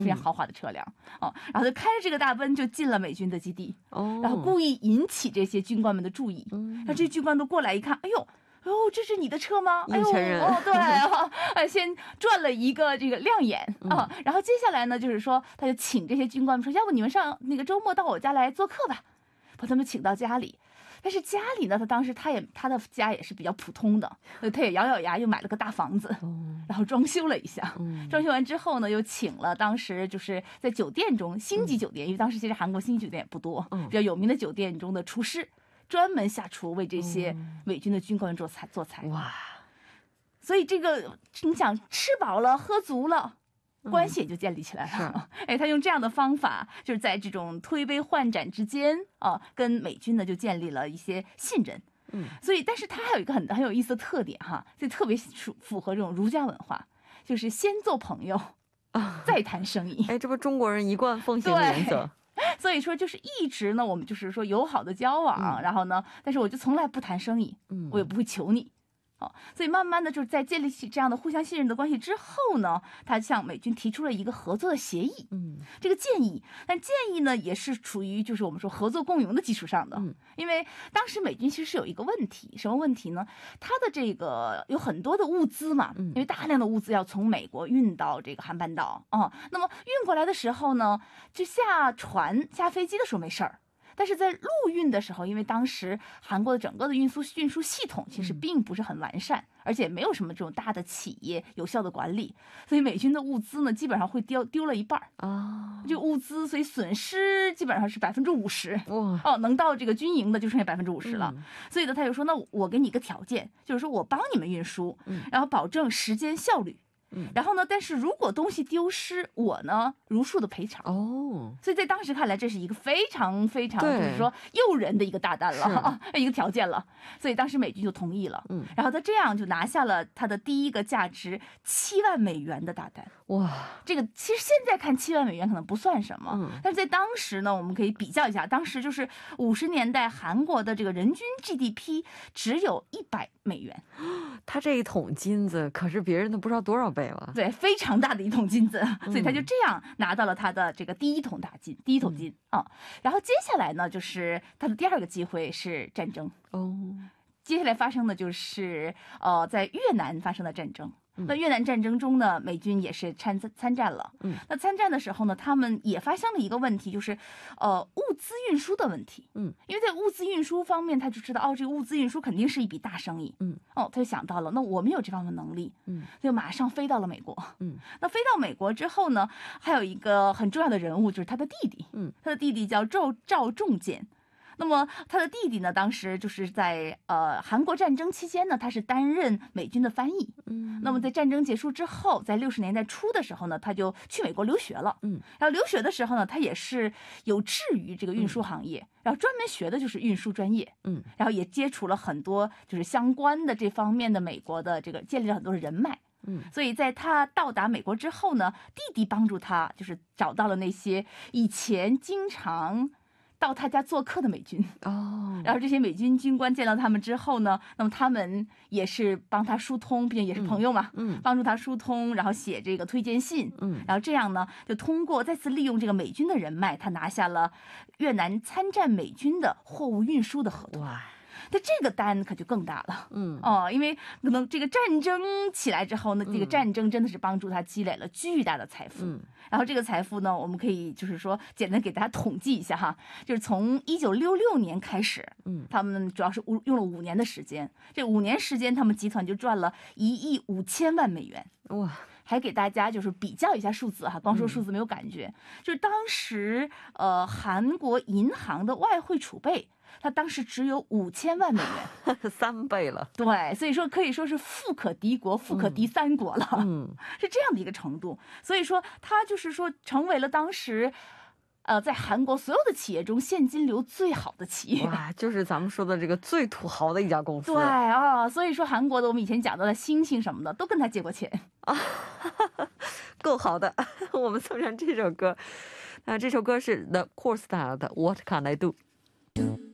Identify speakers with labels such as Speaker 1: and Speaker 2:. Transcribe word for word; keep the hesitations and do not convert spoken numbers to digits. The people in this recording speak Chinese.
Speaker 1: 非常豪华的车辆哦，然后就开着这个大奔就进了美军的基地，然后故意引起这些军官们的注意，然后这些军官都过来一看，哎呦。哦，这是你的车吗？哎呦，哦，对啊，哎，先赚了一个这个亮眼啊，然后接下来呢，就是说，他就请这些军官们说，要不你们上那个周末到我家来做客吧，把他们请到家里。但是家里呢，他当时他也他的家也是比较普通的，他也咬咬牙又买了个大房子，然后装修了一下。装修完之后呢，又请了当时就是在酒店中星级酒店，因为当时其实韩国星级酒店也不多，比较有名的酒店中的厨师。专门下厨为这些美军的军官做菜做菜。哇！所以这个你想吃饱了喝足了，关系也就建立起来了。哎，他用这样的方法，就是在这种推杯换盏之间啊，跟美军呢就建立了一些信任。嗯，所以但是他还有一个很很有意思的特点哈，就特别符合这种儒家文化，就是先做朋友啊，再谈生意。
Speaker 2: 哎，这不中国人一贯奉行的原则。
Speaker 1: 所以说就是一直呢我们就是说友好的交往、嗯、然后呢但是我就从来不谈生意、嗯、我也不会求你、哦、所以慢慢的就是在建立起这样的互相信任的关系之后呢，他向美军提出了一个合作的协议，嗯，这个建议，但建议呢也是处于就是我们说合作共赢的基础上的、嗯、因为当时美军其实是有一个问题，什么问题呢？它的这个有很多的物资嘛，因为大量的物资要从美国运到这个韩半岛啊、哦，那么运过来的时候呢，就下船下飞机的时候没事儿，但是在陆运的时候，因为当时韩国的整个的运输运输系统其实并不是很完善，而且没有什么这种大的企业有效的管理，所以美军的物资呢基本上会丢丢了一半啊，这个物资所以损失基本上是百分之五十哦，能到这个军营的就剩下百分之五十了、嗯。所以呢，他就说，那我给你一个条件，就是说我帮你们运输，然后保证时间效率。嗯，然后呢？但是如果东西丢失，我呢如数的赔偿哦。所以在当时看来，这是一个非常非常就是说诱人的一个大单了啊，一个条件了。所以当时美军就同意了。嗯，然后他这样就拿下了他的第一个价值七万美元的大单。哇，这个其实现在看七万美元可能不算什么，嗯，但是在当时呢，我们可以比较一下，当时就是五十年代韩国的这个人均 G D P 只有一百美元。
Speaker 2: 他这一桶金子可是别人的不知道多少倍了，
Speaker 1: 对，非常大的一桶金子，所以他就这样拿到了他的这个第一桶大金，第一桶金啊、哦。然后接下来呢，就是他的第二个机会是战争哦。接下来发生的就是呃，在越南发生的战争。那越南战争中呢，美军也是参参战了。嗯，那参战的时候呢，他们也发生了一个问题，就是呃物资运输的问题。嗯，因为在物资运输方面，他就知道哦，这个物资运输肯定是一笔大生意。嗯，哦，他就想到了，那我们有这方面能力。嗯，就马上飞到了美国。嗯，那飞到美国之后呢，还有一个很重要的人物就是他的弟弟。嗯，他的弟弟叫赵赵仲建。那么他的弟弟呢，当时就是在呃韩国战争期间呢，他是担任美军的翻译。嗯，那么在战争结束之后，在六十年代初的时候呢，他就去美国留学了。嗯，然后留学的时候呢，他也是有志于这个运输行业，嗯、然后专门学的就是运输专业。嗯，然后也接触了很多就是相关的这方面的美国的这个建立了很多的人脉。嗯，所以在他到达美国之后呢，弟弟帮助他就是找到了那些以前经常到他家做客的美军哦，然后这些美军军官见到他们之后呢，那么他们也是帮他疏通，毕竟也是朋友嘛，嗯，帮助他疏通，然后写这个推荐信，嗯，然后这样呢，就通过再次利用这个美军的人脉，他拿下了越南参战美军的货物运输的合同。哇！那这个单可就更大了，嗯哦，因为可能这个战争起来之后呢，这个战争真的是帮助他积累了巨大的财富，嗯，然后这个财富呢，我们可以就是说简单给大家统计一下哈，就是从一九六六年开始，嗯，他们主要是用了五年的时间，这五年时间他们集团就赚了一亿五千万美元，哇！还给大家就是比较一下数字哈，光说数字没有感觉，嗯、就是当时呃韩国银行的外汇储备。他当时只有五千万美元，
Speaker 2: 三倍了。
Speaker 1: 对，所以说可以说是富可敌国，富可敌三国了，嗯，是这样的一个程度。所以说，他就是说成为了当时，呃，在韩国所有的企业中现金流最好的企业。
Speaker 2: 哇，就是咱们说的这个最土豪的一家公司。
Speaker 1: 对啊，所以说韩国的我们以前讲到的星星什么的，都跟他借过钱啊，
Speaker 2: 够好的。我们送上这首歌，那这首歌是 The Core Style 的 What Can I Do。